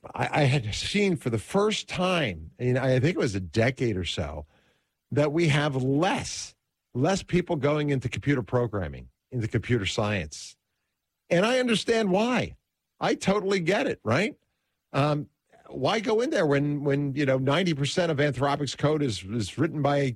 I had seen for the first time, I think it was a decade or so, that we have less people going into computer programming, into computer science. And I understand why. I totally get it, right? Why go in there when 90% of Anthropic's code is written by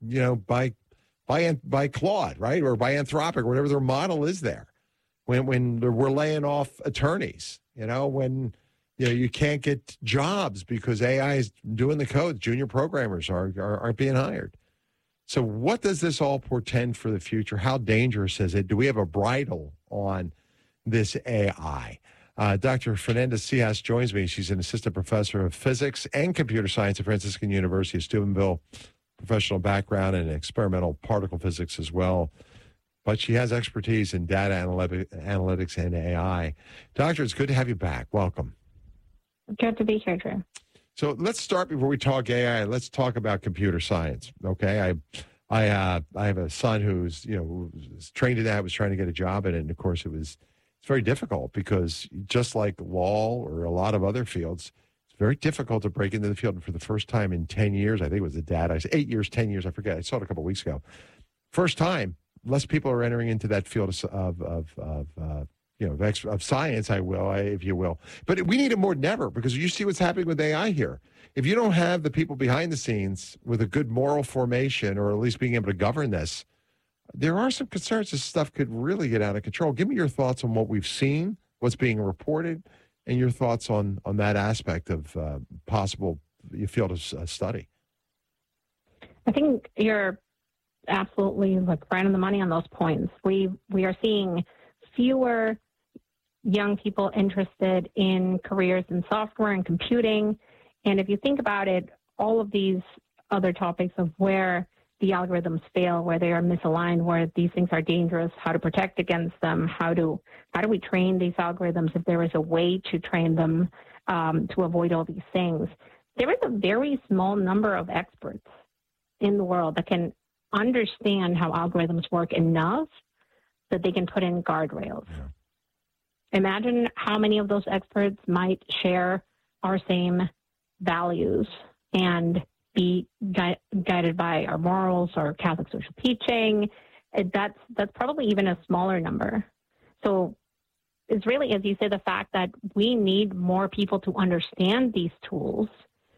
Claude, right? Or by Anthropic, or whatever their model is there. When we're laying off attorneys, when you can't get jobs because AI is doing the code, junior programmers aren't being hired. So what does this all portend for the future? How dangerous is it? Do we have a bridle on this AI? Dr. Fernanda Cijas joins me. She's an assistant professor of physics and computer science at Franciscan University of Steubenville, professional background in experimental particle physics as well. But she has expertise in data analytics and AI. Doctor, it's good to have you back. Welcome. Good to be here, Drew. So let's start before we talk AI. Let's talk about computer science. Okay, I have a son who's was trained in that, was trying to get a job in it, and of course it's very difficult because just like law or a lot of other fields, it's very difficult to break into the field. And for the first time in 10 years, I think it was the data. I said 8 years, 10 years. I forget. I saw it a couple of weeks ago. First time, less people are entering into that field of science, if you will. But we need it more than ever because you see what's happening with AI here. If you don't have the people behind the scenes with a good moral formation or at least being able to govern this, there are some concerns this stuff could really get out of control. Give me your thoughts on what we've seen, what's being reported, and your thoughts on that aspect of possible field of study. I think you're absolutely right on the money on those points. We are seeing fewer young people interested in careers in software and computing. And if you think about it, all of these other topics of where the algorithms fail, where they are misaligned, where these things are dangerous, how to protect against them, how do we train these algorithms if there is a way to train them to avoid all these things. There is a very small number of experts in the world that can understand how algorithms work enough that they can put in guardrails. Yeah. Imagine how many of those experts might share our same values and be guided by our morals or Catholic social teaching. That's probably even a smaller number. So it's really, as you say, the fact that we need more people to understand these tools.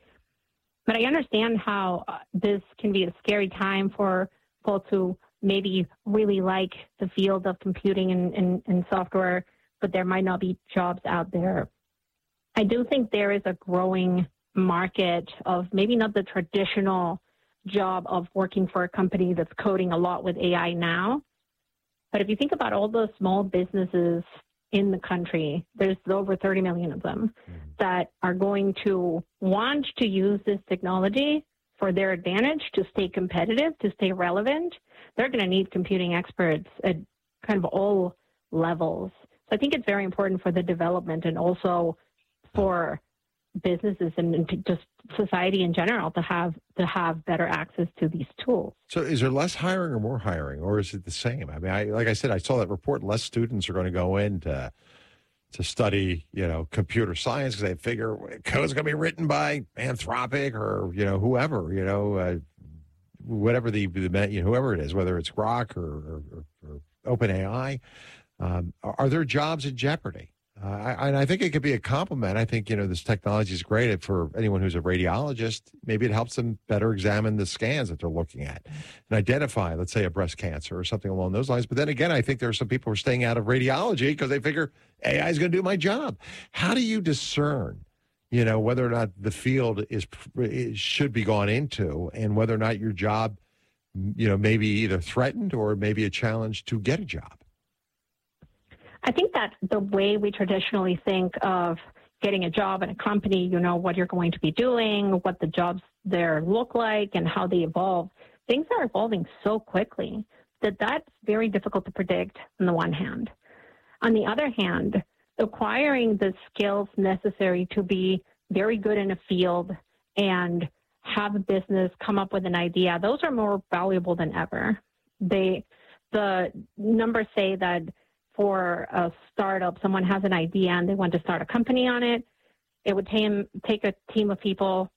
But I understand how this can be a scary time for folks who maybe really like the field of computing and software, but there might not be jobs out there. I do think there is a growing market of maybe not the traditional job of working for a company that's coding a lot with AI now. But if you think about all the small businesses in the country, there's over 30 million of them that are going to want to use this technology for their advantage to stay competitive, to stay relevant. They're going to need computing experts at kind of all levels. So I think it's very important for the development and also for businesses and just society in general to have better access to these tools. So is there less hiring or more hiring, or is it the same? I mean, like I said, I saw that report. Less students are going to go in to study, computer science because they figure code's going to be written by Anthropic or whoever, whatever whoever it is, whether it's Grok or OpenAI. Are there jobs in jeopardy? I think it could be a compliment. I think, this technology is great for anyone who's a radiologist. Maybe it helps them better examine the scans that they're looking at and identify, let's say, a breast cancer or something along those lines. But then again, I think there are some people who are staying out of radiology because they figure AI is going to do my job. How do you discern, whether or not the field should be gone into and whether or not your job, may be either threatened or maybe a challenge to get a job? I think that the way we traditionally think of getting a job in a company, what you're going to be doing, what the jobs there look like, and how they evolve, things are evolving so quickly that that's very difficult to predict on the one hand. On the other hand, acquiring the skills necessary to be very good in a field and have a business come up with an idea, those are more valuable than ever. The numbers say that for a startup, someone has an idea and they want to start a company on it. it would take a team of people,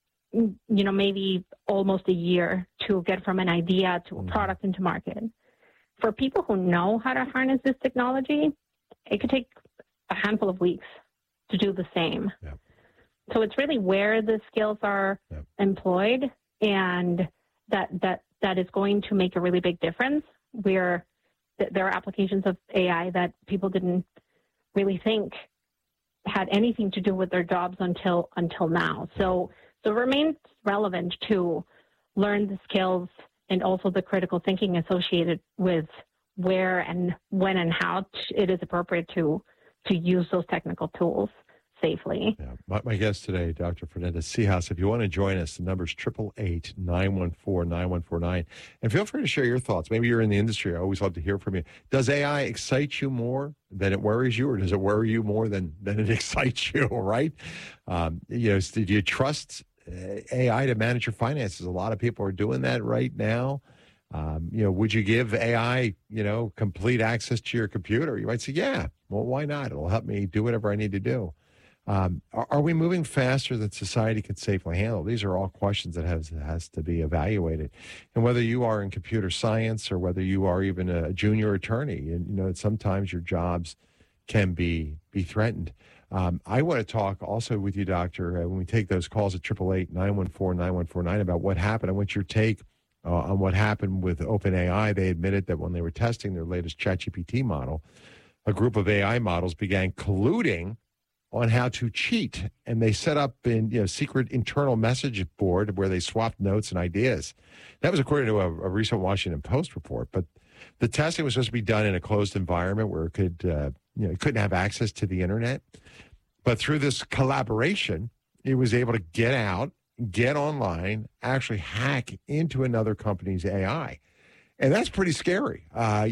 maybe almost a year to get from an idea to a product into market. For people who know how to harness this technology, it could take a handful of weeks to do the same. Yep. So it's really where the skills are employed, and that is going to make a really big difference. Where there are applications of AI that people didn't really think had anything to do with their jobs until now. So it remains relevant to learn the skills and also the critical thinking associated with where and when and how it is appropriate to use those technical tools safely. Yeah. My guest today, Dr. Fernanda Sejas. If you want to join us, the number is 888-914-9149. And feel free to share your thoughts. Maybe you're in the industry. I always love to hear from you. Does AI excite you more than it worries you, or does it worry you more than it excites you, right? Do you trust AI to manage your finances? A lot of people are doing that right now. Would you give AI, complete access to your computer? You might say, yeah, well, why not? It'll help me do whatever I need to do. Are we moving faster than society can safely handle? These are all questions that has to be evaluated. And whether you are in computer science or whether you are even a junior attorney, and sometimes your jobs can be threatened. I want to talk also with you, Doctor, when we take those calls at 888-914-9149 about what happened. I want your take on what happened with OpenAI. They admitted that when they were testing their latest ChatGPT model, a group of AI models began colluding on how to cheat, and they set up a secret internal message board where they swapped notes and ideas. That was according to a recent Washington Post report. But the testing was supposed to be done in a closed environment where it couldn't have access to the internet. But through this collaboration, it was able to get out, get online, actually hack into another company's AI. And that's pretty scary. And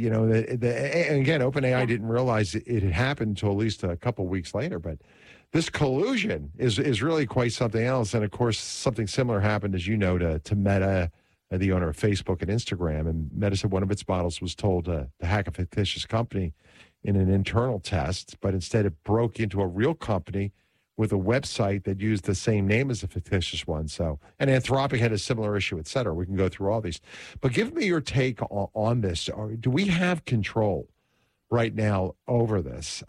again, OpenAI didn't realize it had happened until at least a couple of weeks later. But this collusion is really quite something else. And, of course, something similar happened, as you know, to Meta, the owner of Facebook and Instagram. And Meta said one of its models was told to hack a fictitious company in an internal test, but instead it broke into a real company with a website that used the same name as a fictitious one. So, and Anthropic had a similar issue, et cetera. We can go through all these. But give me your take on this. Do we have control right now over this?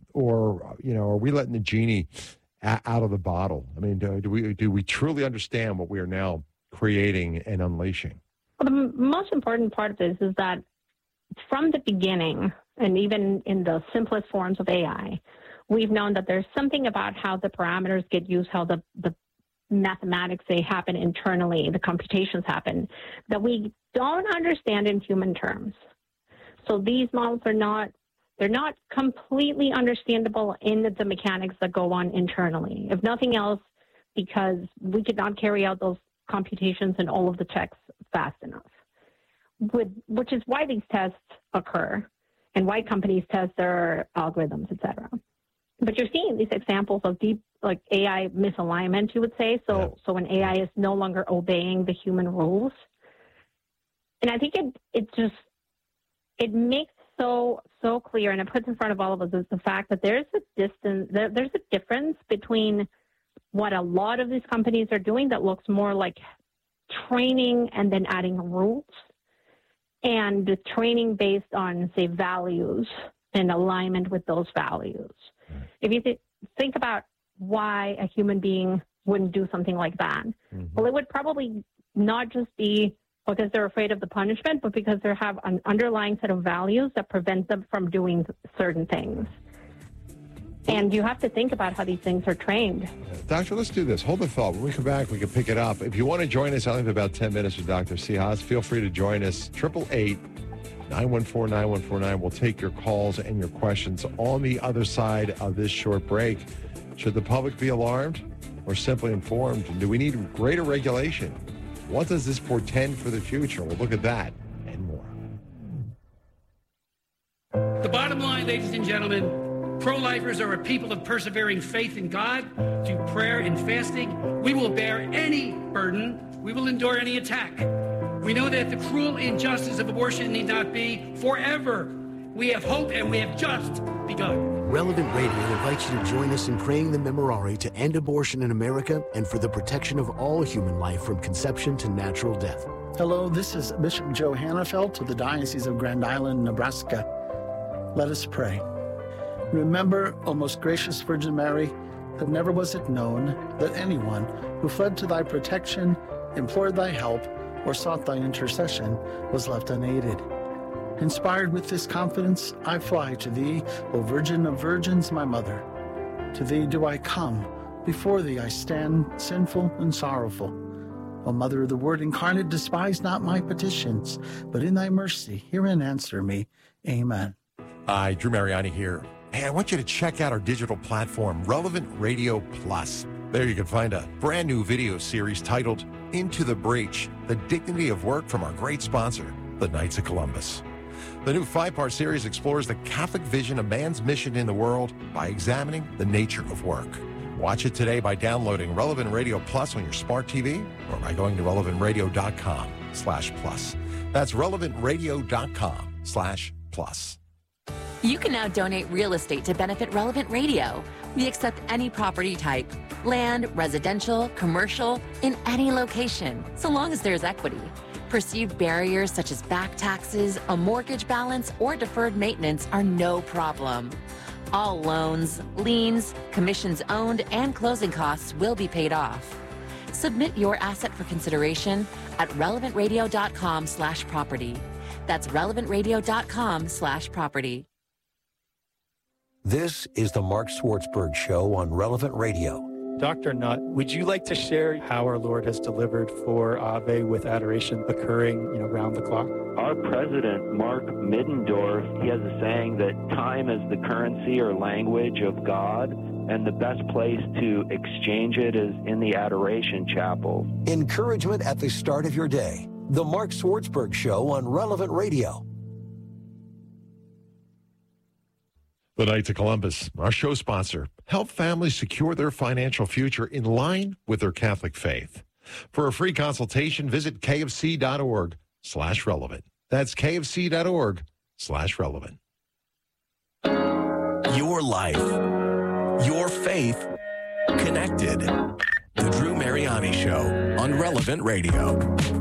Or are we letting the genie out of the bottle? I mean, do we truly understand what we are now creating and unleashing? Well, the most important part of this is that from the beginning, and even in the simplest forms of AI, we've known that there's something about how the parameters get used, how the mathematics, they happen internally, the computations happen, that we don't understand in human terms. So these models they're not completely understandable in the mechanics that go on internally. If nothing else, because we could not carry out those computations and all of the checks fast enough. Which is why these tests occur and why companies test their algorithms, et cetera. But you're seeing these examples of deep, like AI misalignment, you would say. So when AI is no longer obeying the human rules. And I think it makes so clear, and it puts in front of all of us is the fact that there's a difference between what a lot of these companies are doing that looks more like training and then adding rules, and the training based on, say, values and alignment with those values. If you think about why a human being wouldn't do something like that, well, it would probably not just be because they're afraid of the punishment, but because they have an underlying set of values that prevent them from doing certain things. And you have to think about how these things are trained. Doctor, let's do this. Hold the thought. When we come back, we can pick it up. If you want to join us, I only have about 10 minutes with Dr. Sejas. Feel free to join us. 888-914-9149. We'll take your calls and your questions on the other side of this short break. Should the public be alarmed or simply informed? Do we need greater regulation? What does this portend for the future? We'll look at that and more. The bottom line, ladies and gentlemen, pro-lifers are a people of persevering faith in God through prayer and fasting. We will bear any burden. We will endure any attack. We know that the cruel injustice of abortion need not be forever. We have hope, and we have just begun. Relevant Radio invites you to join us in praying the Memorare to end abortion in America and for the protection of all human life from conception to natural death. Hello, this is Bishop Joe Hannafelt of the Diocese of Grand Island, Nebraska. Let us pray. Remember, O most gracious Virgin Mary, that never was it known that anyone who fled to thy protection, implored thy help, or sought thy intercession was left unaided. Inspired with this confidence, I fly to thee, O Virgin of Virgins, my mother. To thee do I come, before thee I stand, sinful and sorrowful. O Mother of the Word incarnate, despise not my petitions, but in thy mercy hear and answer me. Amen. Hi, Drew Mariani here. Hey, I want you to check out our digital platform, Relevant Radio Plus. There you can find a brand new video series titled Into the Breach, the Dignity of Work from our great sponsor, the Knights of Columbus. The new 5-part series explores the Catholic vision of man's mission in the world by examining the nature of work. Watch it today by downloading Relevant Radio Plus on your smart TV or by going to relevantradio.com/plus. That's relevantradio.com/plus. You can now donate real estate to benefit Relevant Radio. We accept any property type, land, residential, commercial, in any location, so long as there's equity. Perceived barriers such as back taxes, a mortgage balance, or deferred maintenance are no problem. All loans, liens, commissions owned, and closing costs will be paid off. Submit your asset for consideration at relevantradio.com/property. That's relevantradio.com/property. This is the Mark Swartzberg Show on Relevant Radio. Dr. Nutt, would you like to share how our Lord has delivered for Ave with adoration occurring, round the clock? Our president, Mark Middendorf, he has a saying that time is the currency or language of God, and the best place to exchange it is in the adoration chapel. Encouragement at the start of your day. The Mark Swartzberg Show on Relevant Radio. The Knights of Columbus, our show sponsor, help families secure their financial future in line with their Catholic faith. For a free consultation, visit kfc.org/relevant. That's kfc.org/relevant. Your life, your faith, connected. The Drew Mariani Show on Relevant Radio.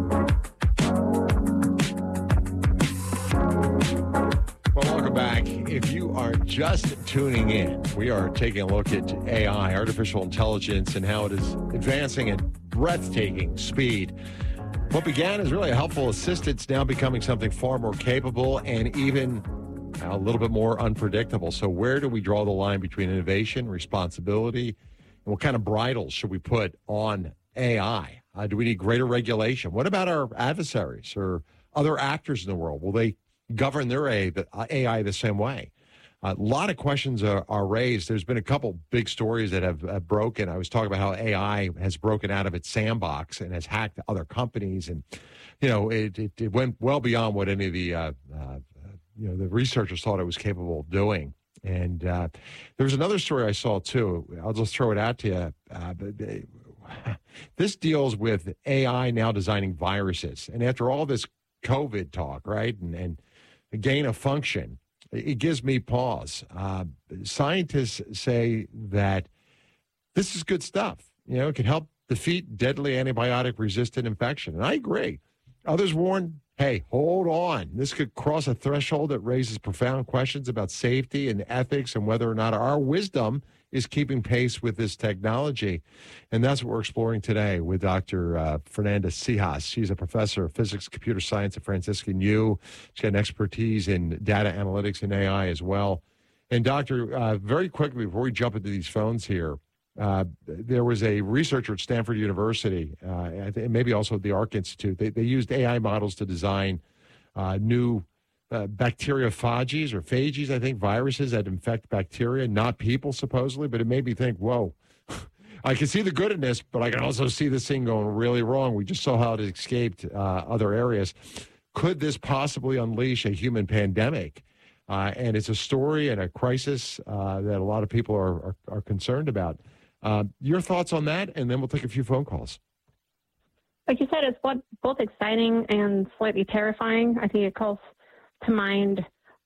Well, welcome back. If you are just tuning in, we are taking a look at AI, artificial intelligence, and how it is advancing at breathtaking speed. What began as really a helpful assistant now becoming something far more capable and even a little bit more unpredictable. So where do we draw the line between innovation, responsibility, and what kind of bridles should we put on AI? Do we need greater regulation? What about our adversaries or other actors in the world? Will they govern their AI the same way? A lot of questions are raised. There's been a couple big stories that have broken. I was talking about how AI has broken out of its sandbox and has hacked other companies. And, it went well beyond what any of the researchers thought it was capable of doing. And there was another story I saw, too. I'll just throw it out to you. This deals with AI now designing viruses. And after all this COVID talk, right, and gain of function, it gives me pause. Scientists say that this is good stuff. It can help defeat deadly antibiotic-resistant infection. And I agree. Others warn, hey, hold on. This could cross a threshold that raises profound questions about safety and ethics and whether or not our wisdom is keeping pace with this technology. And that's what we're exploring today with Dr. Fernanda Cijas. She's a professor of physics, computer science at Franciscan U. She's got an expertise in data analytics and AI as well. And Doctor, very quickly, before we jump into these phones here, there was a researcher at Stanford University, maybe also at the Arc Institute. They used AI models to design new bacteriophages or phages, I think, viruses that infect bacteria, not people, supposedly. But it made me think, whoa, I can see the good in this, but I can also see this thing going really wrong. We just saw how it escaped other areas. Could this possibly unleash a human pandemic? And it's a story and a crisis that a lot of people are concerned about. Your thoughts on that, and then we'll take a few phone calls. Like you said, it's both exciting and slightly terrifying. I think it calls to mind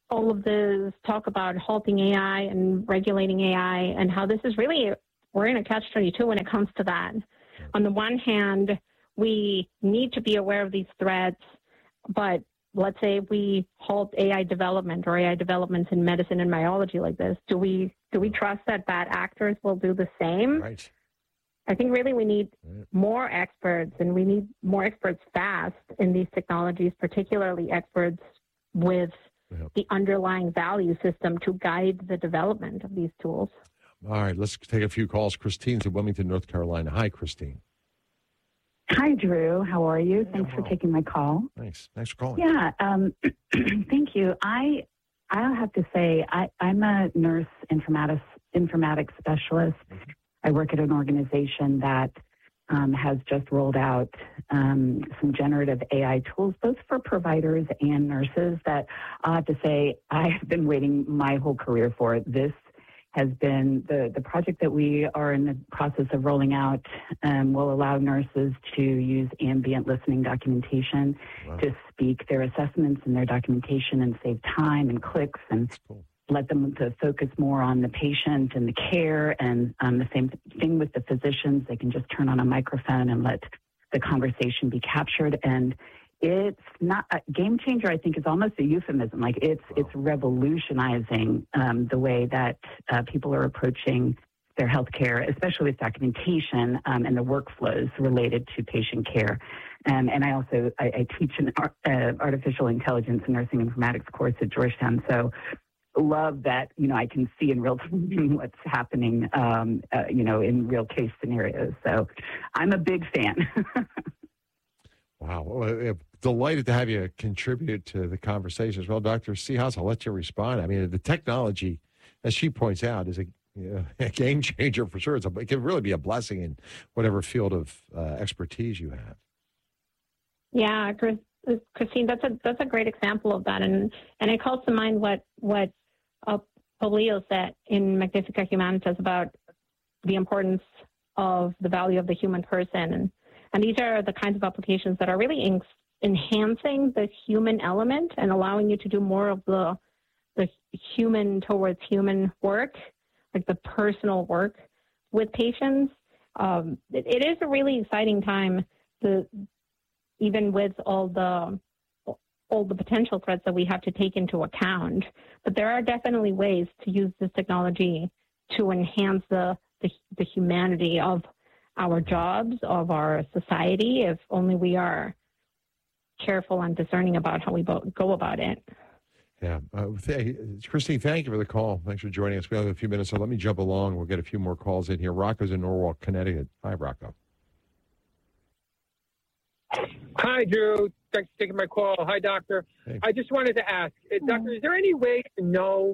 all of this talk about halting AI and regulating AI and how this is really, we're in a catch-22 when it comes to that. On the one hand, we need to be aware of these threats, but let's say we halt AI development or AI developments in medicine and biology like this. Do we trust that bad actors will do the same? Right. I think really we need more experts, and we need more experts fast in these technologies, particularly experts with the underlying value system to guide the development of these tools. All right, let's take a few calls. Christine's in Wilmington, North Carolina. Hi, Christine. Hi, Drew. How are you? Thanks for taking my call. Thanks for calling. Yeah, thank you. I'll have to say I'm a nurse informatics specialist. I work at an organization that has just rolled out some generative AI tools, both for providers and nurses, that I'll have to say I have been waiting my whole career for. This has been the project that we are in the process of rolling out will allow nurses to use ambient listening documentation to speak their assessments and their documentation and save time and clicks and let them to focus more on the patient and the care. And the same thing with the physicians. They can just turn on a microphone and let the conversation be captured. And it's not a game changer. I think is almost a euphemism. Like it's revolutionizing the way that people are approaching their healthcare, especially with documentation and the workflows related to patient care. And I also I teach an artificial intelligence and nursing informatics course at Georgetown. So love that I can see in real time what's happening in real case scenarios. So I'm a big fan. Wow. Well, delighted to have you contribute to the conversation as well. Dr. Seehaus, I'll let you respond. I mean, the technology, as she points out, is a game changer for sure. It can really be a blessing in whatever field of expertise you have. Yeah, Christine, that's a great example of that. And it calls to mind what Polio said in Magnifica Humanitas about the importance of the value of the human person. And these are the kinds of applications that are really enhancing the human element and allowing you to do more of the human towards human work, like the personal work with patients. It is a really exciting time, even with all the potential threats that we have to take into account. But there are definitely ways to use this technology to enhance the humanity of our jobs, of our society, if only we are careful and discerning about how we go about it. Yeah. Christine, thank you for the call. Thanks for joining us. We have a few minutes, so let me jump along. We'll get a few more calls in here. Rocco's in Norwalk, Connecticut. Hi, Rocco. Hi, Drew. Thanks for taking my call. Hi, Doctor. Hey. I just wanted to ask, Doctor, is there any way to know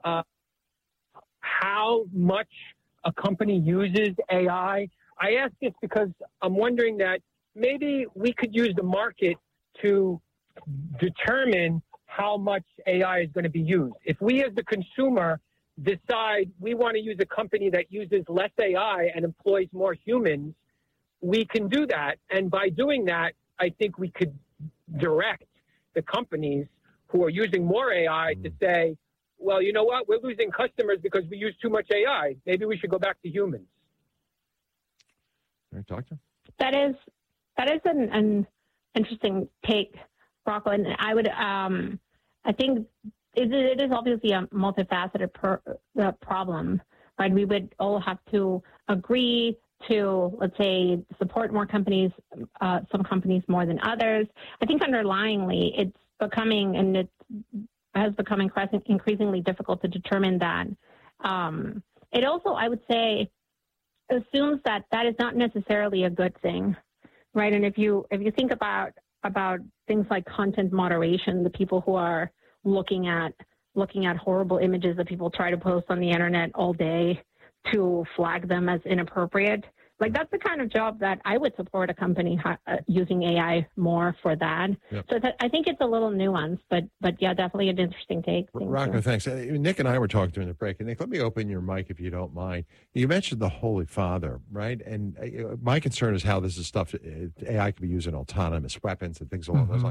how much a company uses AI? I ask this because I'm wondering that maybe we could use the market to determine how much AI is going to be used. If we as the consumer decide we want to use a company that uses less AI and employs more humans, we can do that. And by doing that, I think we could direct the companies who are using more AI to say, well, you know what? We're losing customers because we use too much AI. Maybe we should go back to humans. All right, Doctor. That is an interesting take, Rocco. And I would, I think it is obviously a multifaceted problem, right? We would all have to agree to, let's say, support more companies, some companies more than others. I think underlyingly it's becoming, and it has become increasingly difficult to determine that. It also, I would say, assumes that is not necessarily a good thing, right? And if you think about things like content moderation, the people who are looking at horrible images that people try to post on the internet all day to flag them as inappropriate, like that's the kind of job that I would support a company using AI more for that. Yep. So I think it's a little nuanced, but yeah, definitely an interesting take. Rocco, thanks. Nick and I were talking during the break, and Nick, let me open your mic if you don't mind. You mentioned the Holy Father, right? And my concern is how this is stuff, AI can be used in autonomous weapons and things along those lines.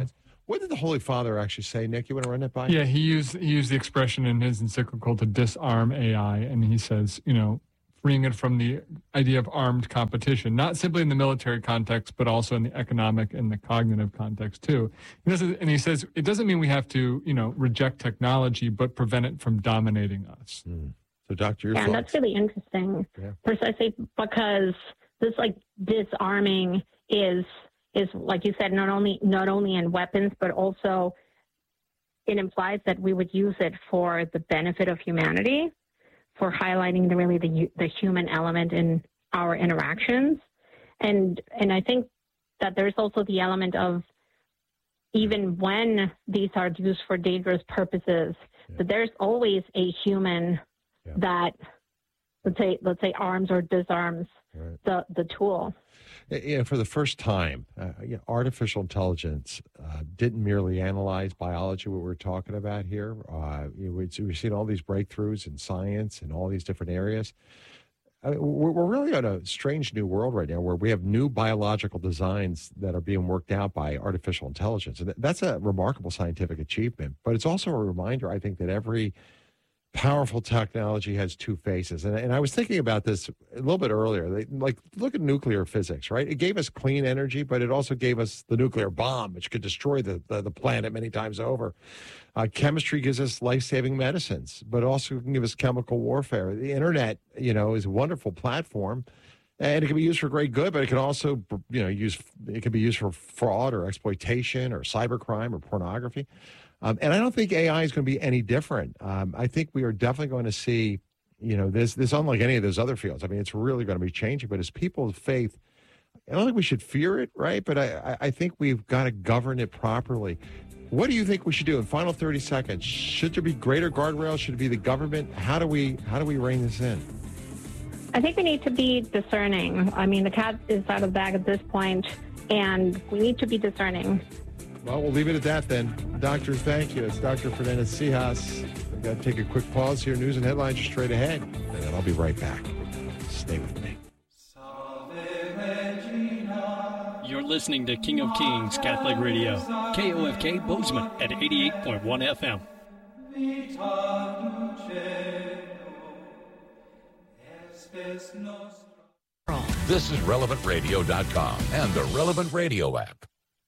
What did the Holy Father actually say, Nick? You want to run that by? Yeah, he used the expression in his encyclical to disarm AI, and he says, freeing it from the idea of armed competition, not simply in the military context, but also in the economic and the cognitive context too. And he says it doesn't mean we have to, reject technology, but prevent it from dominating us. So, Doctor, your thoughts? And that's really interesting, precisely because this disarming is like you said, not only in weapons, but also it implies that we would use it for the benefit of humanity, for highlighting the human element in our interactions. And I think that there's also the element of, even when these are used for dangerous purposes, that there's always a human that, let's say arms or disarms the tool. For the first time, artificial intelligence didn't merely analyze biology, what we're talking about here. We've seen all these breakthroughs in science and all these different areas. We're really on a strange new world right now where we have new biological designs that are being worked out by artificial intelligence. And that's a remarkable scientific achievement. But it's also a reminder, I think, that every powerful technology has two faces. And I was thinking about this a little bit earlier. Look at nuclear physics, right? It gave us clean energy, but it also gave us the nuclear bomb, which could destroy the planet many times over. Chemistry gives us life-saving medicines, but also can give us chemical warfare. The internet, is a wonderful platform, and it can be used for great good, but it can also, it can be used for fraud or exploitation or cybercrime or pornography. And I don't think AI is going to be any different. I think we are definitely going to see, this unlike any of those other fields. I mean, it's really going to be changing. But as people of faith, I don't think we should fear it, right? But I think we've got to govern it properly. What do you think we should do in final 30 seconds? Should there be greater guardrails? Should it be the government? How do we rein this in? I think we need to be discerning. I mean, the cat is out of the bag at this point, and we need to be discerning. Well, we'll leave it at that then. Doctor, thank you. It's Dr. Fernanda Cijas. We've got to take a quick pause here. News and headlines are straight ahead, and then I'll be right back. Stay with me. You're listening to King of Kings Catholic Radio, KOFK Bozeman at 88.1 FM. This is RelevantRadio.com and the Relevant Radio app.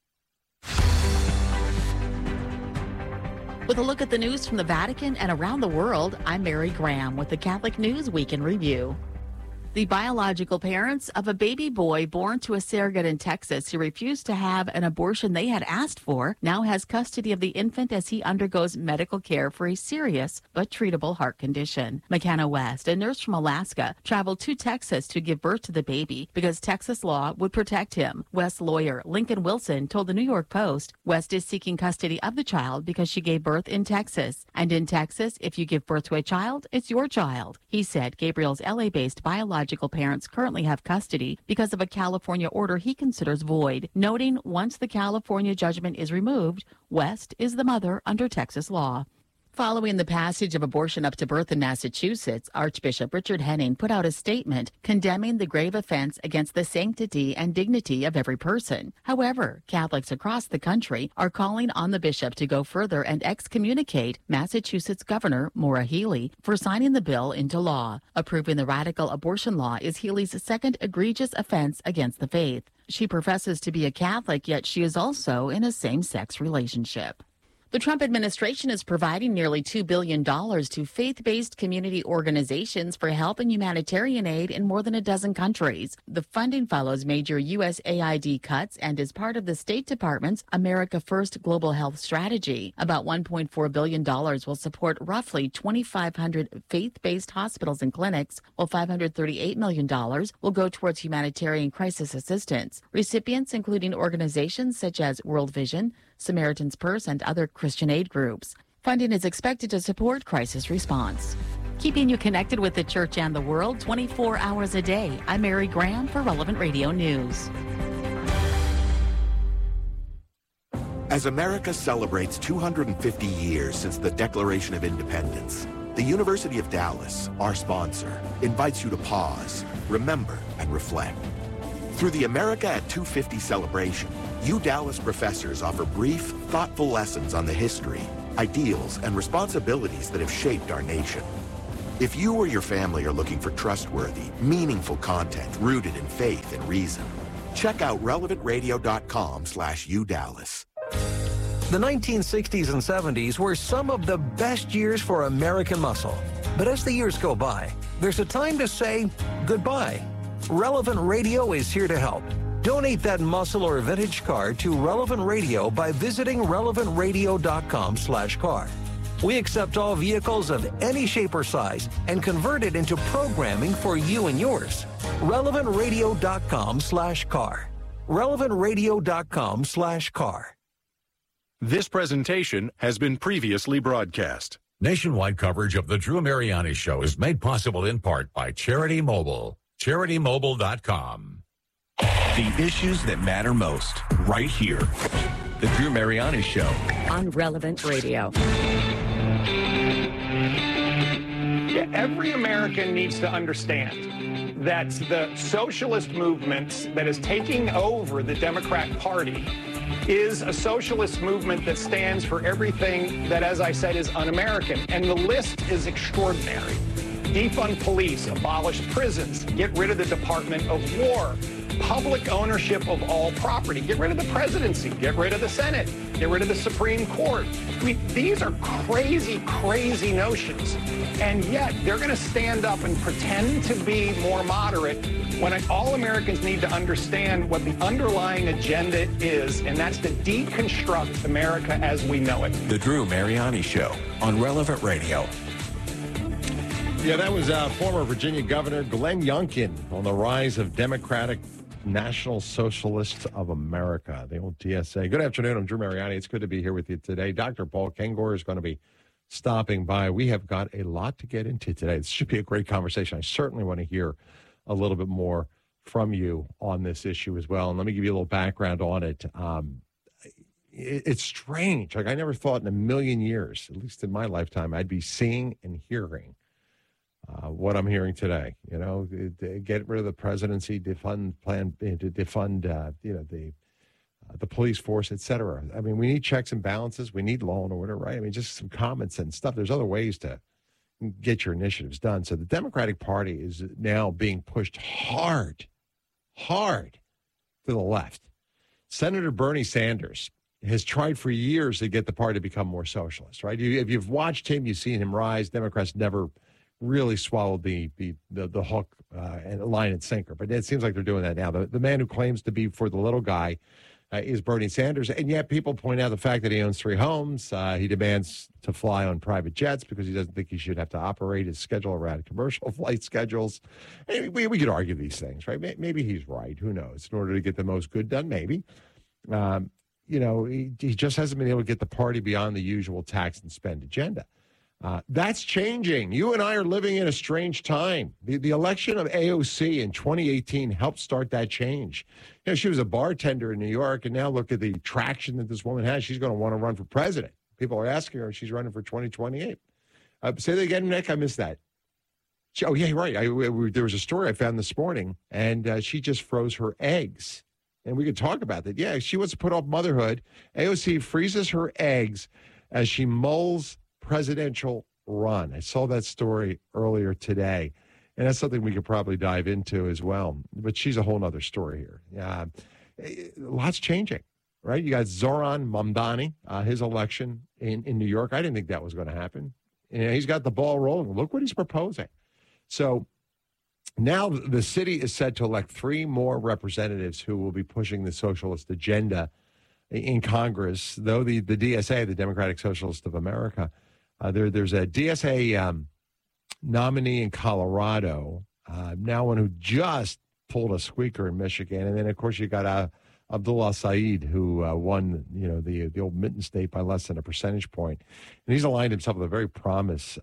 With a look at the news from the Vatican and around the world, I'm Mary Graham with the Catholic News Week in Review. The biological parents of a baby boy born to a surrogate in Texas who refused to have an abortion they had asked for now has custody of the infant as he undergoes medical care for a serious but treatable heart condition. McKenna West, a nurse from Alaska, traveled to Texas to give birth to the baby because Texas law would protect him. West's lawyer, Lincoln Wilson, told the New York Post West is seeking custody of the child because she gave birth in Texas. And in Texas, if you give birth to a child, it's your child. He said Gabriel's LA-based biological parents currently have custody because of a California order he considers void, noting once the California judgment is removed, West is the mother under Texas law. Following the passage of abortion up to birth in Massachusetts, Archbishop Richard Henning put out a statement condemning the grave offense against the sanctity and dignity of every person. However, Catholics across the country are calling on the bishop to go further and excommunicate Massachusetts Governor Maura Healey for signing the bill into law. Approving the radical abortion law is Healey's second egregious offense against the faith. She professes to be a Catholic, yet she is also in a same-sex relationship. The Trump administration is providing nearly $2 billion to faith-based community organizations for help and humanitarian aid in more than a dozen countries. The funding follows major USAID cuts and is part of the State Department's America First Global Health Strategy. About $1.4 billion will support roughly 2,500 faith-based hospitals and clinics, while $538 million will go towards humanitarian crisis assistance. Recipients including organizations such as World Vision, Samaritan's Purse, and other Christian aid groups. Funding is expected to support crisis response. Keeping you connected with the church and the world 24 hours a day. I'm Mary Graham for Relevant Radio News. As America celebrates 250 years since the Declaration of Independence, the University of Dallas, our sponsor, invites you to pause, remember, and reflect. Through the America at 250 celebration, UDallas professors offer brief, thoughtful lessons on the history, ideals, and responsibilities that have shaped our nation. If you or your family are looking for trustworthy, meaningful content rooted in faith and reason, check out relevantradio.com/UDallas. The 1960s and 70s were some of the best years for American muscle. But as the years go by, there's a time to say goodbye. Relevant Radio is here to help. Donate that muscle or vintage car to Relevant Radio by visiting relevantradio.com/car. We accept all vehicles of any shape or size and convert it into programming for you and yours. relevantradio.com/car. relevantradio.com/car. This presentation has been previously broadcast. Nationwide coverage of The Drew Mariani Show is made possible in part by Charity Mobile. CharityMobile.com. The issues that matter most, right here. The Drew Mariani Show. On Relevant Radio. Yeah, every American needs to understand that the socialist movement that is taking over the Democrat Party is a socialist movement that stands for everything that, as I said, is un-American. And the list is extraordinary. Defund police, abolish prisons, get rid of the Department of War, public ownership of all property, get rid of the presidency, get rid of the Senate, get rid of the Supreme Court. I mean, these are crazy, crazy notions. And yet they're going to stand up and pretend to be more moderate when all Americans need to understand what the underlying agenda is, and that's to deconstruct America as we know it. The Drew Mariani Show on Relevant Radio. Yeah, that was former Virginia Governor Glenn Youngkin on the rise of Democratic National Socialists of America, the old DSA. Good afternoon. I'm Drew Mariani. It's good to be here with you today. Dr. Paul Kengor is going to be stopping by. We have got a lot to get into today. This should be a great conversation. I certainly want to hear a little bit more from you on this issue as well. And let me give you a little background on it. It's strange. Like, I never thought in a million years, at least in my lifetime, I'd be seeing and hearing what I'm hearing today. You know, get rid of the presidency, defund the police force, et cetera. I mean, we need checks and balances. We need law and order, right? I mean, just some common sense stuff. There's other ways to get your initiatives done. So the Democratic Party is now being pushed hard to the left. Senator Bernie Sanders has tried for years to get the party to become more socialist, right? If you've watched him, you've seen him rise. Democrats never really swallowed the hook and line and sinker, but it seems like they're doing that now. The man who claims to be for the little guy is Bernie Sanders, and yet people point out the fact that he owns 3 homes. He demands to fly on private jets because he doesn't think he should have to operate his schedule around commercial flight schedules. And we could argue these things, right? Maybe he's right. Who knows? In order to get the most good done, maybe. You know, he just hasn't been able to get the party beyond the usual tax and spend agenda. That's changing. You and I are living in a strange time. The election of AOC in 2018 helped start that change. You know, she was a bartender in New York, and now look at the traction that this woman has. She's going to want to run for president. People are asking her if she's running for 2028. Say that again, Nick. I missed that. Oh, yeah, right. There was a story I found this morning, and she just froze her eggs. And we could talk about that. Yeah, she wants to put off motherhood. AOC freezes her eggs as she mulls presidential run. I saw that story earlier today, and that's something we could probably dive into as well. But she's a whole nother story here. Lots changing, right? You got Zoran Mamdani, his election in New York. I didn't think that was going to happen. And he's got the ball rolling. Look what he's proposing. So now the city is set to elect 3 more representatives who will be pushing the socialist agenda in Congress, though the DSA, the Democratic Socialists of America, there's a DSA nominee in Colorado, now one who just pulled a squeaker in Michigan. And then, of course, you got Abdullah Saeed, who won, the old Mitten State by less than a percentage point. And he's aligned himself with a very prominent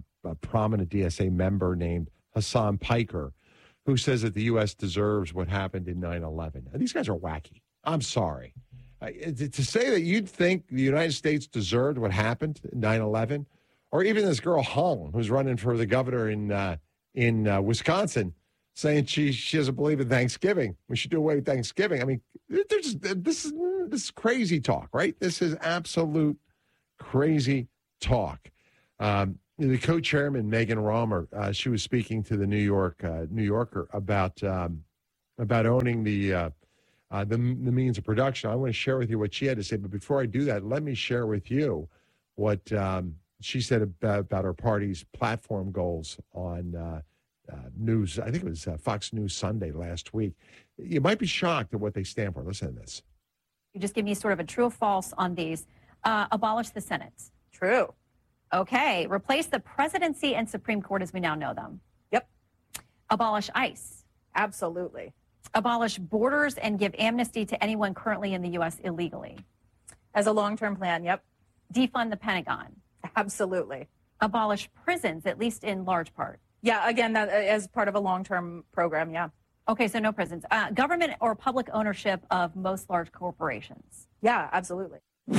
DSA member named Hassan Piker, who says that the U.S. deserves what happened in 9/11. And these guys are wacky. I'm sorry. To say that you'd think the United States deserved what happened in 9/11, or even this girl Hung, who's running for the governor in Wisconsin, saying she doesn't believe in Thanksgiving. We should do away with Thanksgiving. I mean, this is crazy talk, right? This is absolute crazy talk. The co-chairman, Megan Romer, she was speaking to the New Yorker about owning the means of production. I want to share with you what she had to say. But before I do that, let me share with you what she said about her party's platform goals on news. I think it was Fox News Sunday last week. You might be shocked at what they stand for. Listen to this. You just give me sort of a true or false on these. Abolish the Senate. True. Okay. Replace the presidency and Supreme Court as we now know them. Yep. Abolish ICE. Absolutely. Abolish borders and give amnesty to anyone currently in the U.S. illegally. As a long-term plan, yep. Defund the Pentagon. Absolutely. Abolish prisons, at least in large part. Yeah, again, that as part of a long-term program, yeah. Okay, so no prisons. Government or public ownership of most large corporations. Yeah, absolutely.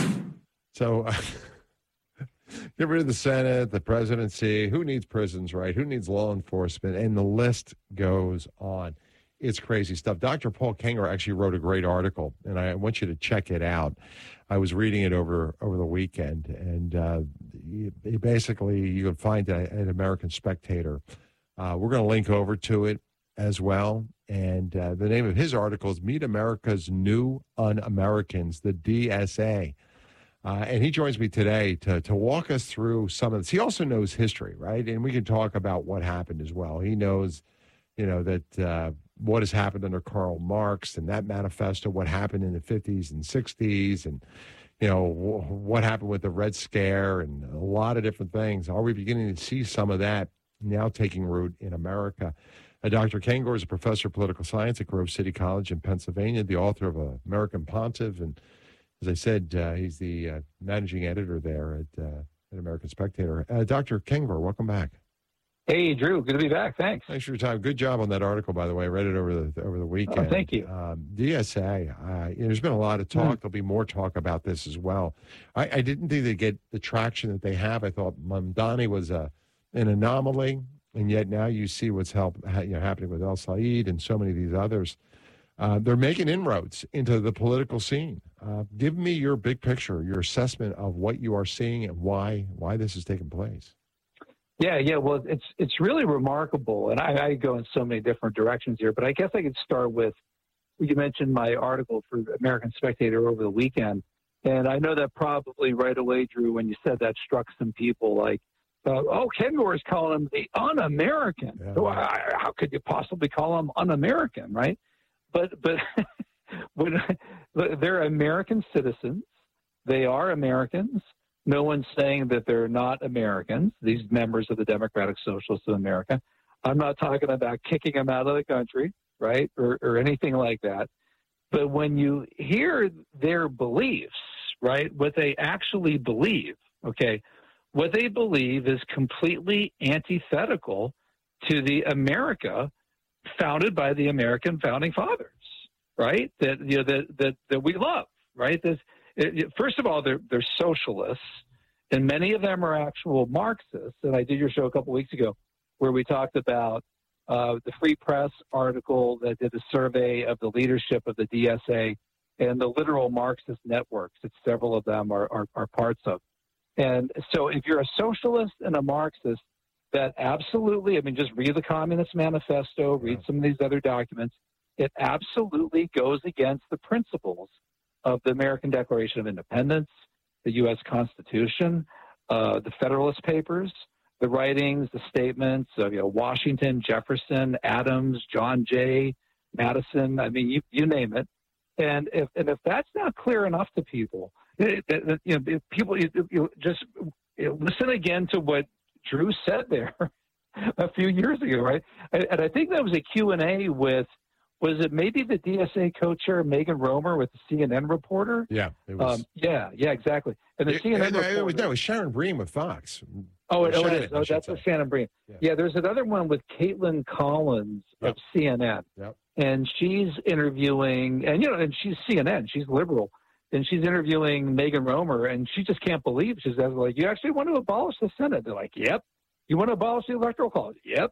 So get rid of the Senate, the presidency. Who needs prisons, right? Who needs law enforcement? And the list goes on. It's crazy stuff. Dr. Paul Kengor actually wrote a great article, and I want you to check it out. I was reading it over the weekend, and he basically, you can find it at American Spectator. We're going to link over to it as well. And the name of his article is Meet America's New Un-Americans, the DSA. And he joins me today to walk us through some of this. He also knows history, right? And we can talk about what happened as well. He knows, that what has happened under Karl Marx and that manifesto, what happened in the 50s and 60s, and, what happened with the Red Scare and a lot of different things. Are we beginning to see some of that now taking root in America? Dr. Kengor is a professor of political science at Grove City College in Pennsylvania, the author of American Pontiff, and as I said, he's the managing editor there at American Spectator. Dr. Kengor, welcome back. Hey, Drew. Good to be back. Thanks. Thanks for your time. Good job on that article, by the way. I read it over the weekend. Oh, thank you. DSA, there's been a lot of talk. There'll be more talk about this as well. I didn't think they'd get the traction that they have. I thought Mamdani was an anomaly, and yet now you see what's happening with El Said and so many of these others. They're making inroads into the political scene. Give me your big picture, your assessment of what you are seeing and why this is taking place. Yeah. Well, it's really remarkable, and I go in so many different directions here. But I guess I could start with, you mentioned my article for American Spectator over the weekend, and I know that probably right away, Drew, when you said that, struck some people like, Kengor is calling them the un-American. Yeah. How could you possibly call them un-American, right? But when they're American citizens, they are Americans. No one's saying that they're not Americans, these members of the Democratic Socialists of America. I'm not talking about kicking them out of the country, right, or anything like that. But when you hear their beliefs, right, what they actually believe, okay, what they believe is completely antithetical to the America founded by the American founding fathers, right, that we love, right? First of all, they're socialists, and many of them are actual Marxists. And I did your show a couple weeks ago where we talked about the Free Press article that did a survey of the leadership of the DSA and the literal Marxist networks that several of them are parts of. And so if you're a socialist and a Marxist, that absolutely, just read the Communist Manifesto, read some of these other documents. It absolutely goes against the principles of the American Declaration of Independence, the U.S. Constitution, the Federalist Papers, the writings, the statements of Washington, Jefferson, Adams, John Jay, Madison. You name it. And if that's not clear enough to people, people just listen again to what Drew said there a few years ago, right? And I think that was a Q&A with. Was it maybe the DSA co-chair, Megan Romer, with the CNN reporter? Yeah, it was. Yeah, exactly. And the CNN reporter. It was Sharon Bream with Fox. It is. Oh, that's what Shannon Bream. Yeah, there's another one with Caitlin Collins of CNN. Yep. And she's interviewing, and she's CNN, she's liberal, and she's interviewing Megan Romer, and she just can't believe. She says, you actually want to abolish the Senate? They're like, yep. You want to abolish the Electoral College? Yep.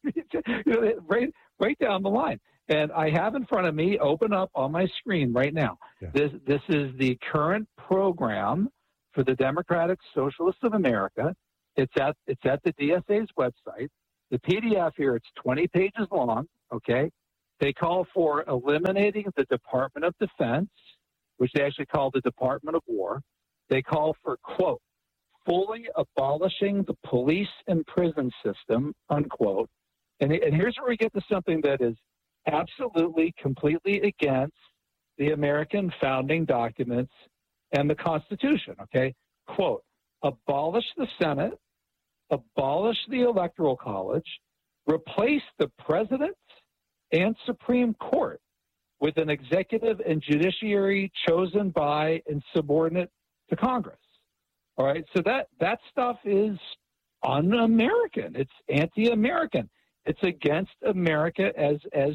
Right down the line. And I have in front of me, open up on my screen right now. Yeah. This is the current program for the Democratic Socialists of America. It's at the DSA's website. The PDF here, it's 20 pages long, okay? They call for eliminating the Department of Defense, which they actually call the Department of War. They call for, quote, fully abolishing the police and prison system, unquote. And here's where we get to something that is absolutely, completely against the American founding documents and the Constitution, okay? Quote, abolish the Senate, abolish the Electoral College, replace the President and Supreme Court with an executive and judiciary chosen by and subordinate to Congress. All right, so that stuff is un-American. It's anti-American. It's against America as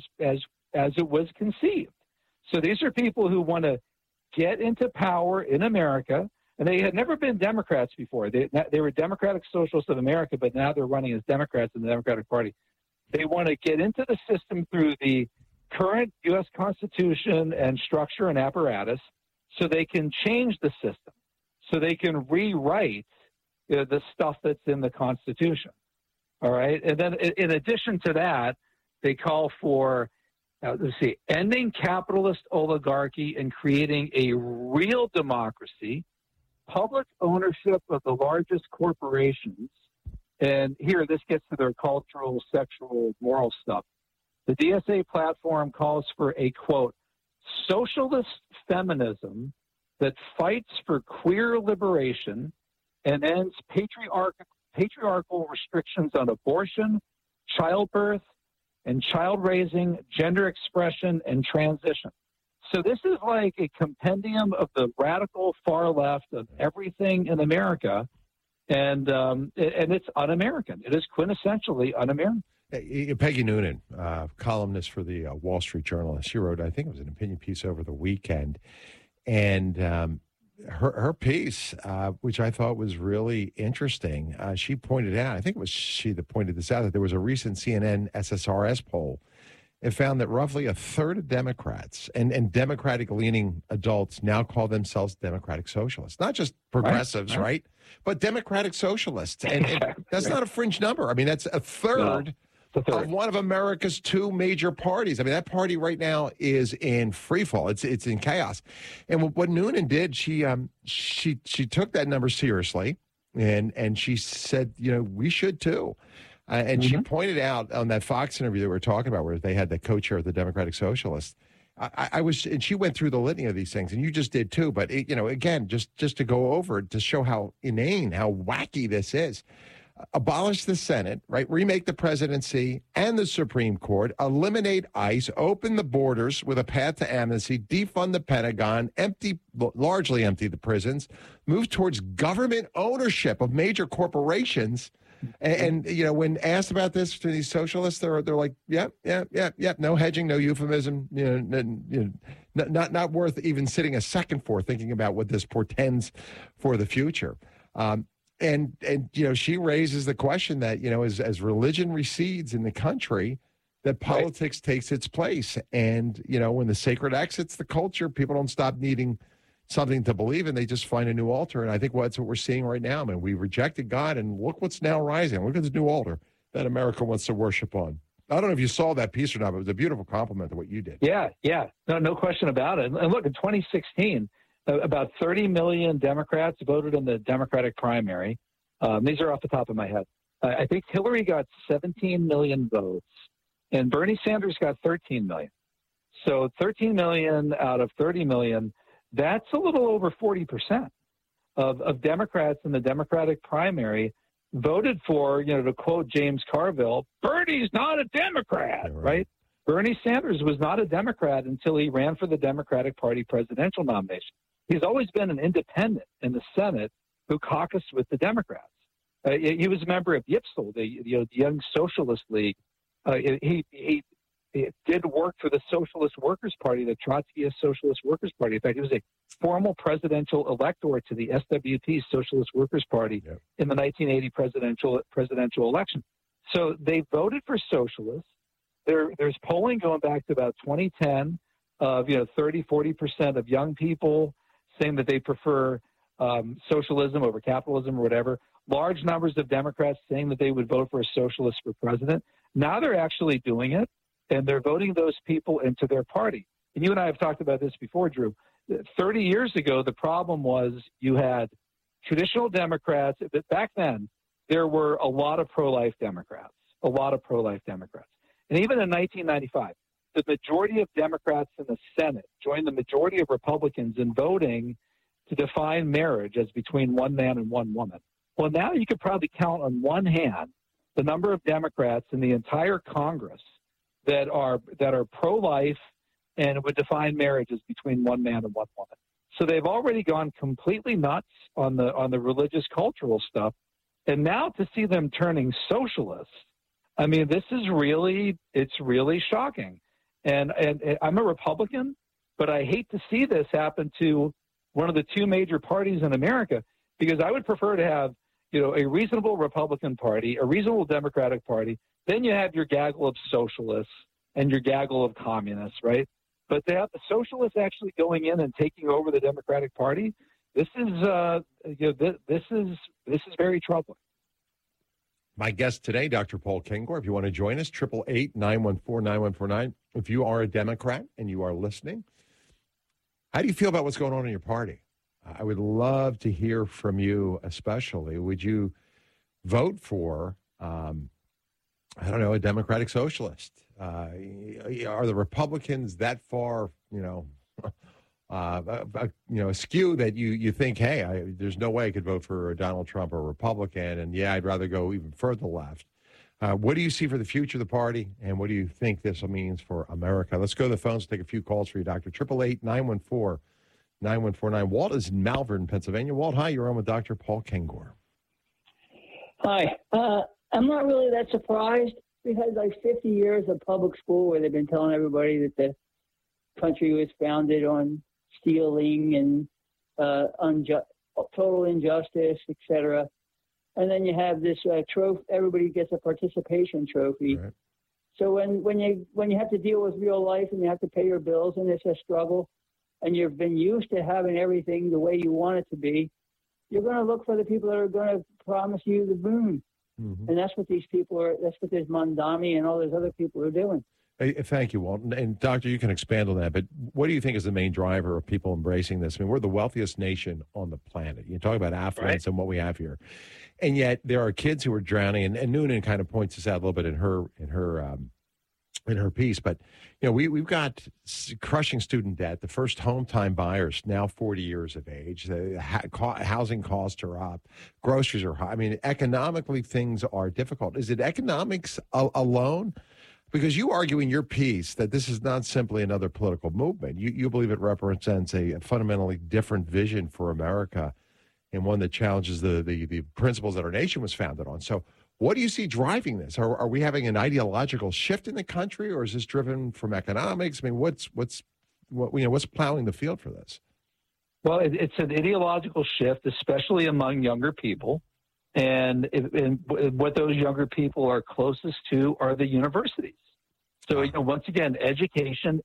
it was conceived. So these are people who want to get into power in America, and they had never been Democrats before. They were Democratic Socialists of America, but now they're running as Democrats in the Democratic Party. They want to get into the system through the current U.S. Constitution and structure and apparatus so they can change the system, so they can rewrite the stuff that's in the Constitution. All right. And then in addition to that, they call for, ending capitalist oligarchy and creating a real democracy, public ownership of the largest corporations. And here, this gets to their cultural, sexual, moral stuff. The DSA platform calls for a, quote, socialist feminism that fights for queer liberation and ends patriarchal restrictions on abortion, childbirth, and child raising, gender expression, and transition. So this is like a compendium of the radical far left of everything in America, and it's un-American. It is quintessentially un-American. Peggy Noonan, columnist for the Wall Street Journal, she wrote, I think it was an opinion piece over the weekend, and her piece, which I thought was really interesting, she pointed out, I think it was she that pointed this out, that there was a recent CNN SSRS poll. It found that roughly a third of Democrats and Democratic-leaning adults now call themselves Democratic Socialists. Not just progressives, right? But Democratic Socialists. And that's not a fringe number. I mean, that's a third of one of America's two major parties. I mean, that party right now is in free fall. It's in chaos. And what Noonan did, she took that number seriously, and she said, we should too. And she pointed out on that Fox interview that we were talking about, where they had the co-chair of the Democratic Socialists. And she went through the litany of these things, and you just did too. But again, just to go over it, to show how inane, how wacky this is. Abolish the Senate, right? Remake the presidency and the Supreme Court, eliminate ICE, open the borders with a path to amnesty, defund the Pentagon, largely empty the prisons, move towards government ownership of major corporations. And when asked about this to these socialists, they're like, yep, no hedging, no euphemism, not worth even sitting a second for, thinking about what this portends for the future. And she raises the question that, as religion recedes in the country, that politics takes its place. And, when the sacred exits the culture, people don't stop needing something to believe in. They just find a new altar. And I think that's what we're seeing right now. I mean, we rejected God, and look what's now rising. Look at the new altar that America wants to worship on. I don't know if you saw that piece or not, but it was a beautiful compliment to what you did. Yeah. No question about it. And look, in 2016, about 30 million Democrats voted in the Democratic primary. These are off the top of my head. I think Hillary got 17 million votes, and Bernie Sanders got 13 million. So 13 million out of 30 million, that's a little over 40% of Democrats in the Democratic primary voted for, to quote James Carville, Bernie's not a Democrat, right? Bernie Sanders was not a Democrat until he ran for the Democratic Party presidential nomination. He's always been an independent in the Senate who caucused with the Democrats. He was a member of YPSL, the Young Socialist League. He it did work for the Socialist Workers' Party, the Trotskyist Socialist Workers' Party. In fact, he was a formal presidential elector to the SWP, Socialist Workers' Party, in the 1980 presidential election. So they voted for socialists. There's polling going back to about 2010 of 30-40% of young people saying that they prefer socialism over capitalism or whatever. Large numbers of Democrats saying that they would vote for a socialist for president. Now they're actually doing it, and they're voting those people into their party. And you and I have talked about this before, Drew. 30 years ago, the problem was you had traditional Democrats. Back then, there were a lot of pro-life Democrats, And even in 1995, the majority of Democrats in the Senate joined the majority of Republicans in voting to define marriage as between one man and one woman. Well, now you could probably count on one hand the number of Democrats in the entire Congress that are pro-life and would define marriage as between one man and one woman. So they've already gone completely nuts on the religious cultural stuff. And now to see them turning socialists, I mean, it's really shocking. And I'm a Republican, but I hate to see this happen to one of the two major parties in America, because I would prefer to have, a reasonable Republican Party, a reasonable Democratic Party. Then you have your gaggle of socialists and your gaggle of communists, right? But to have the socialists actually going in and taking over the Democratic Party, this is very troubling. My guest today, Dr. Paul Kengor. If you want to join us, 888-914-9149. If you are a Democrat and you are listening, how do you feel about what's going on in your party? I would love to hear from you, especially. Would you vote for, a Democratic Socialist? Are the Republicans that far, askew that you think, hey, there's no way I could vote for Donald Trump or a Republican, and I'd rather go even further left. What do you see for the future of the party, and what do you think this means for America? Let's go to the phones, take a few calls for you, Doctor. 888-914-9149. Walt is in Malvern, Pennsylvania. Walt, hi, you're on with Dr. Paul Kengor. Hi. I'm not really that surprised. We've had like 50 years of public school where they've been telling everybody that the country was founded on stealing and total injustice, etc. And then you have this trophy. Everybody gets a participation trophy. Right. So when you have to deal with real life and you have to pay your bills and it's a struggle, and you've been used to having everything the way you want it to be, you're going to look for the people that are going to promise you the boon. Mm-hmm. And that's what these people are. That's what this Mondami and all those other people are doing. Thank you, Walt. And Doctor, you can expand on that, but what do you think is the main driver of people embracing this? I mean, we're the wealthiest nation on the planet. You talk about affluence and what we have here. And yet there are kids who are drowning, and Noonan kind of points this out a little bit in her piece, but we've got crushing student debt. The first home-time buyers now 40 years of age. The housing costs are up. Groceries are high. I mean, economically, things are difficult. Is it economics alone? Because you argue in your piece that this is not simply another political movement. You believe it represents a fundamentally different vision for America, and one that challenges the principles that our nation was founded on. So what do you see driving this? Are we having an ideological shift in the country, or is this driven from economics? I mean, what's plowing the field for this? Well, it's an ideological shift, especially among younger people, and what those younger people are closest to are the universities. So once again, education.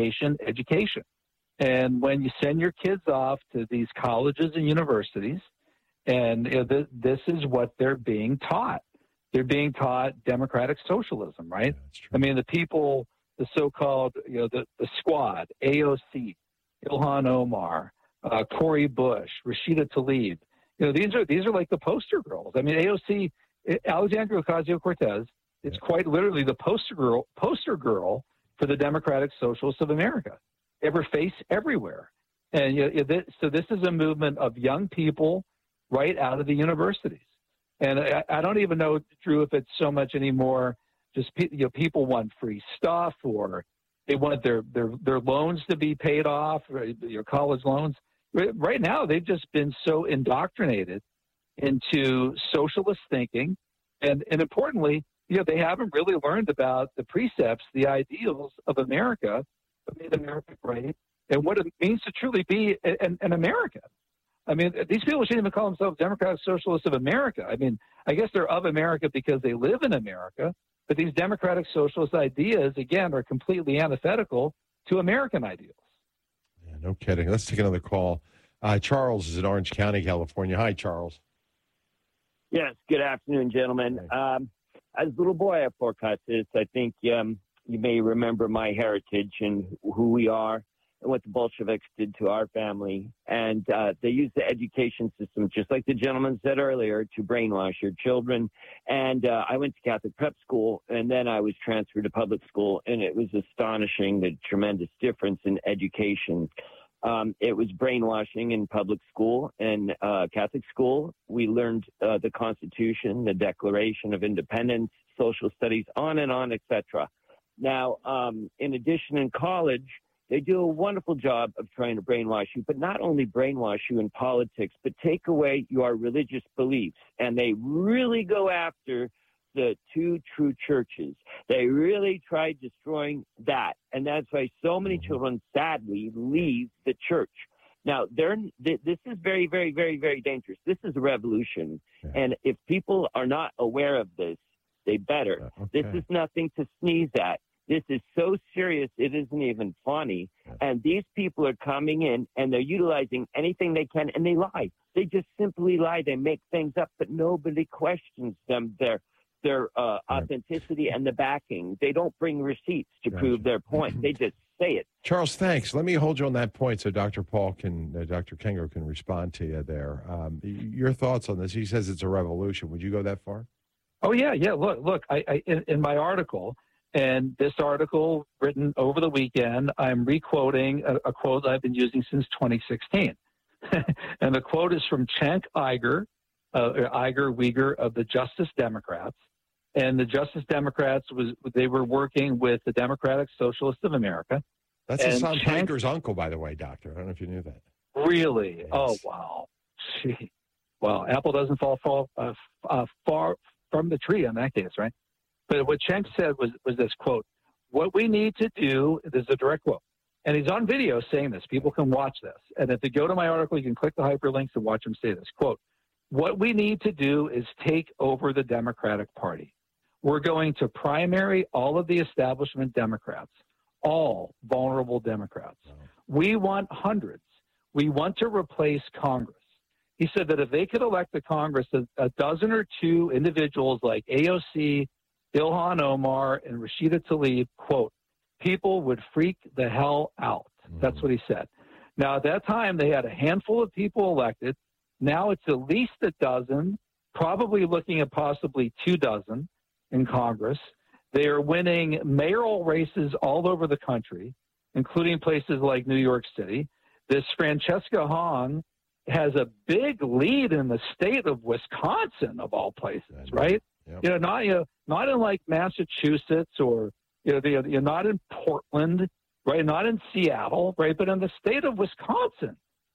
And when you send your kids off to these colleges and universities, and this is what they're being taught. They're being taught democratic socialism, right? I mean, the people, the so-called, the squad, AOC, Ilhan Omar, Cori Bush, Rashida Tlaib. These are like the poster girls. I mean, AOC, Alexandria Ocasio-Cortez, is quite literally the poster girl for the Democratic Socialists of America. Ever face everywhere. And so this is a movement of young people right out of the universities. And I don't even know, Drew, if it's so much anymore just people want free stuff, or they want their loans to be paid off, your college loans. Right now, they've just been so indoctrinated into socialist thinking, and importantly, they haven't really learned about the precepts, the ideals of America, what made America great, and what it means to truly be an American. I mean, these people shouldn't even call themselves Democratic Socialists of America. I mean, I guess they're of America because they live in America, but these Democratic Socialist ideas, again, are completely antithetical to American ideals. Yeah, no kidding. Let's take another call. Charles is in Orange County, California. Hi, Charles. Yes, good afternoon, gentlemen. As a little boy at Fort Custis, I think you may remember my heritage and who we are and what the Bolsheviks did to our family. And they used the education system, just like the gentleman said earlier, to brainwash your children. And I went to Catholic prep school, and then I was transferred to public school, and it was astonishing, the tremendous difference in education. It was brainwashing in public school and Catholic school. We learned the Constitution, the Declaration of Independence, social studies, on and on, etc. Now, in addition, in college, they do a wonderful job of trying to brainwash you, but not only brainwash you in politics, but take away your religious beliefs. And they really go after the two true churches. They really tried destroying that. And that's why so many children, sadly, leave the church. Now, this is very, very, very, very dangerous. This is a revolution. And if people are not aware of this, they better. This is nothing to sneeze at. This is so serious, it isn't even funny. And these people are coming in, and they're utilizing anything they can, and they lie. They just simply lie. They make things up, but nobody questions them. Their authenticity and the backing. They don't bring receipts to prove their point. They just say it. Charles, thanks. Let me hold you on that point so Dr. Dr. Kengo can respond to you there. Your thoughts on this? He says it's a revolution. Would you go that far? Oh, yeah. Look, I in my article, and this article written over the weekend, I'm re-quoting a quote I've been using since 2016. And the quote is from Cenk Uygur of the Justice Democrats. And the Justice Democrats they were working with the Democratic Socialists of America. That's Hassan Piker's uncle, by the way, Doctor. I don't know if you knew that. Really? Yes. Oh, wow. Gee. Well, apple doesn't fall far from the tree in that case, right? But what Cenk said was this quote, what we need to do, this is a direct quote, and he's on video saying this. People can watch this. And if they go to my article, you can click the hyperlinks and watch him say this. Quote, what we need to do is take over the Democratic Party. We're going to primary all of the establishment Democrats, all vulnerable Democrats. We want hundreds. We want to replace Congress. He said that if they could elect the Congress, a dozen or two individuals like AOC, Ilhan Omar, and Rashida Tlaib, quote, people would freak the hell out. That's what he said. Now, at that time, they had a handful of people elected. Now it's at least a dozen, probably looking at possibly 24 in Congress. They are winning mayoral races all over the country, including places like New York City. This Francesca Hong has a big lead in the state of Wisconsin, of all places, right? Yep. Not in like Massachusetts or not in Portland, right? Not in Seattle, right? But in the state of Wisconsin,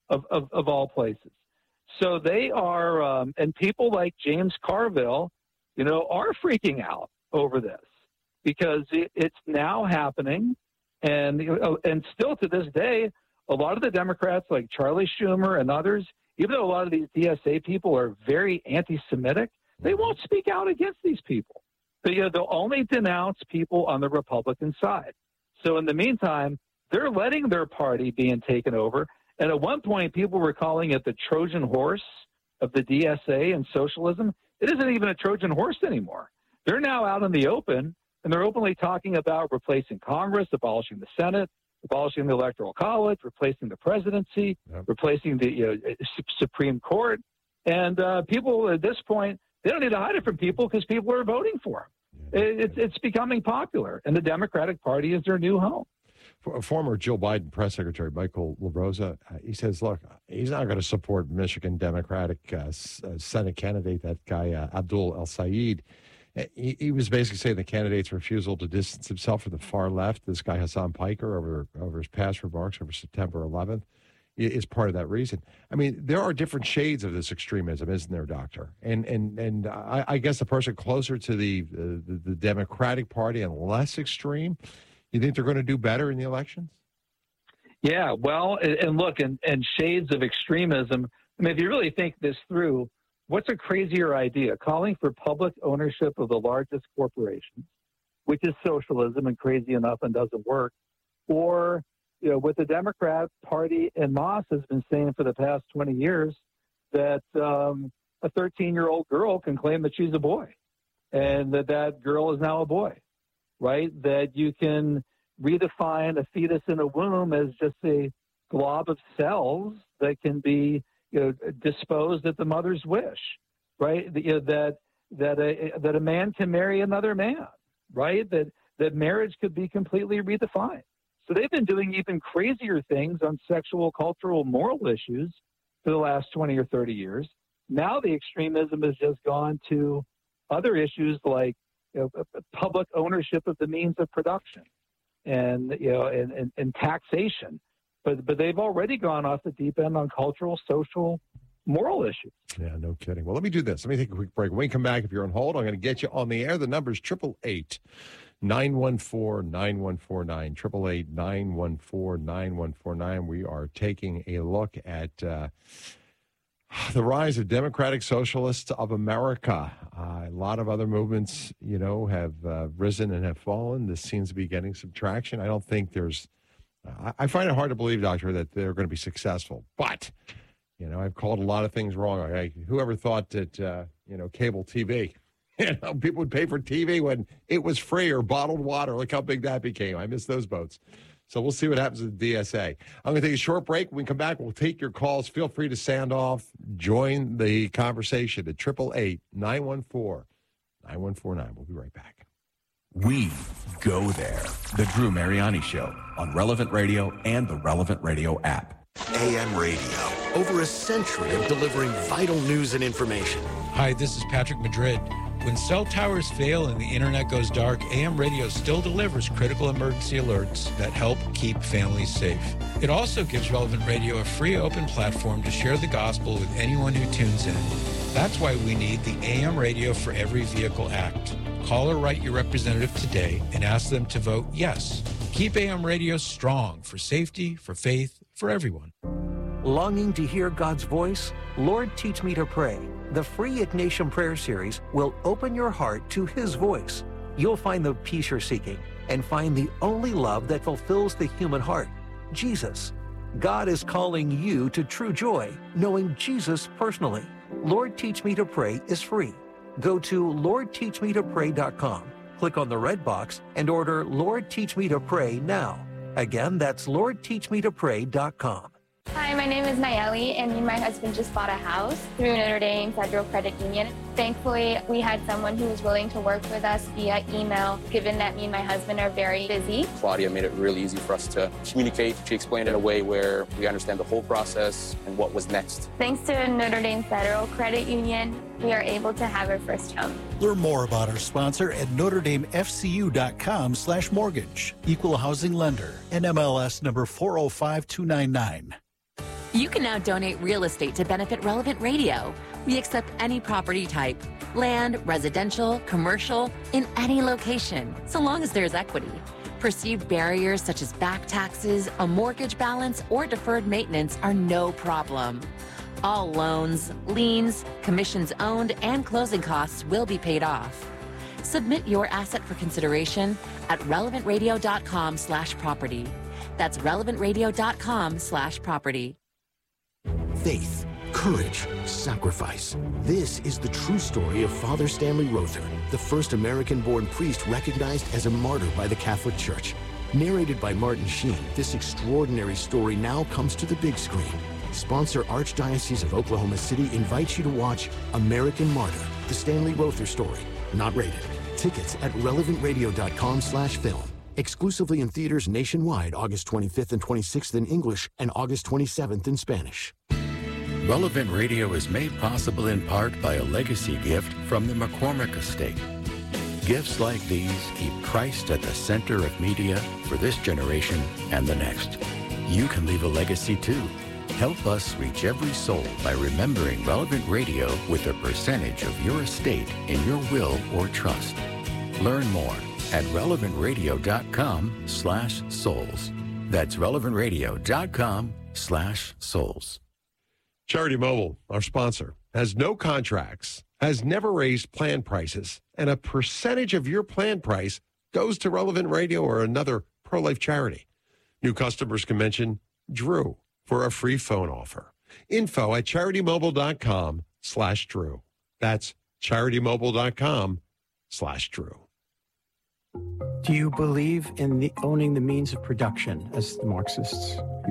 of all places. So they are, and people like James Carville, are freaking out over this because it's now happening, and still to this day, a lot of the Democrats like Charlie Schumer and others, even though a lot of these DSA people are very anti-Semitic, they won't speak out against these people. They'll only denounce people on the Republican side. So in the meantime, they're letting their party being taken over. And at one point, people were calling it the Trojan horse of the DSA and socialism. It isn't even a Trojan horse anymore. They're now out in the open, and they're openly talking about replacing Congress, abolishing the Senate, abolishing the Electoral College, replacing the presidency, replacing the Supreme Court. And people at this point, they don't need to hide it from people because people are voting for them. It's becoming popular, and the Democratic Party is their new home. Former Joe Biden press secretary Michael LaRosa, he says, look, he's not going to support Michigan Democratic Senate candidate, that guy Abdul El-Sayed. He was basically saying the candidate's refusal to distance himself from the far left, this guy Hassan Piker, over his past remarks over September 11th. is part of that reason. I mean, there are different shades of this extremism, isn't there, Doctor? And I guess the person closer to the Democratic Party and less extreme, you think they're going to do better in the elections? Yeah, well, and look, and shades of extremism. I mean, if you really think this through, what's a crazier idea? Calling for public ownership of the largest corporations, which is socialism and crazy enough and doesn't work, or what the Democrat Party and Moss has been saying for the past 20 years, that a 13-year-old girl can claim that she's a boy and that girl is now a boy, right? That you can redefine a fetus in a womb as just a glob of cells that can be disposed at the mother's wish, right? That a man can marry another man, right? That marriage could be completely redefined. So they've been doing even crazier things on sexual, cultural, moral issues for the last 20 or 30 years. Now the extremism has just gone to other issues like public ownership of the means of production and taxation. But they've already gone off the deep end on cultural, social, moral issues. Yeah, no kidding. Well, let me do this. Let me take a quick break. When we come back, if you're on hold, I'm going to get you on the air. The number is 888-914-9149, 888-914-9149. We are taking a look at the rise of Democratic Socialists of America. A lot of other movements, have risen and have fallen. This seems to be getting some traction. I don't think there's I find it hard to believe, Doctor, that they're going to be successful. But, I've called a lot of things wrong. Whoever thought that, cable TV, people would pay for TV when it was free or bottled water. Look how big that became. I miss those boats. So we'll see what happens with DSA. I'm going to take a short break. When we come back, we'll take your calls. Feel free to sound off. Join the conversation at 888-914-9149. We'll be right back. We go there. The Drew Mariani Show on Relevant Radio and the Relevant Radio app. AM radio, over a century of delivering vital news and information. Hi, this is Patrick Madrid. When cell towers fail and the internet goes dark, AM radio still delivers critical emergency alerts that help keep families safe. It also gives Relevant Radio a free open platform to share the gospel with anyone who tunes in. That's why we need the AM Radio for Every Vehicle Act. Call or write your representative today and ask them to vote yes. Keep AM radio strong for safety, for faith, for everyone. Longing to hear God's voice? Lord, Teach Me to Pray. The free Ignatian Prayer Series will open your heart to His voice. You'll find the peace you're seeking and find the only love that fulfills the human heart, Jesus. God is calling you to true joy, knowing Jesus personally. Lord, Teach Me to Pray is free. Go to LordTeachMeToPray.com, click on the red box, and order Lord, Teach Me to Pray now. Again, that's LordTeachMeToPray.com. Hi, my name is Nayeli, and me and my husband just bought a house through Notre Dame Federal Credit Union. Thankfully, we had someone who was willing to work with us via email, given that me and my husband are very busy. Claudia made it really easy for us to communicate. She explained it in a way where we understand the whole process and what was next. Thanks to Notre Dame Federal Credit Union, we are able to have our first home. Learn more about our sponsor at NotreDameFCU.com/mortgage. Equal housing lender. NMLS number 405299. You can now donate real estate to benefit Relevant Radio. We accept any property type, land, residential, commercial, in any location, so long as there's equity. Perceived barriers such as back taxes, a mortgage balance, or deferred maintenance are no problem. All loans, liens, commissions owned, and closing costs will be paid off. Submit your asset for consideration at relevantradio.com/property. That's relevantradio.com/property. Faith, courage, sacrifice. This is the true story of Father Stanley Rother, the first American-born priest recognized as a martyr by the Catholic Church. Narrated by Martin Sheen, this extraordinary story now comes to the big screen. Sponsor Archdiocese of Oklahoma City invites you to watch American Martyr, the Stanley Rother story. Not rated. Tickets at relevantradio.com/film. Exclusively in theaters nationwide August 25th and 26th in English and August 27th in Spanish. Relevant Radio is made possible in part by a legacy gift from the McCormick Estate. Gifts like these keep Christ at the center of media for this generation and the next. You can leave a legacy too. Help us reach every soul by remembering Relevant Radio with a percentage of your estate in your will or trust. Learn more at relevantradio.com/souls. That's relevantradio.com/souls. Charity Mobile, our sponsor, has no contracts, has never raised plan prices, and a percentage of your plan price goes to Relevant Radio or another pro-life charity. New customers can mention Drew for a free phone offer. Info at CharityMobile.com/Drew. That's CharityMobile.com/Drew. Do you believe in owning the means of production, as the Marxists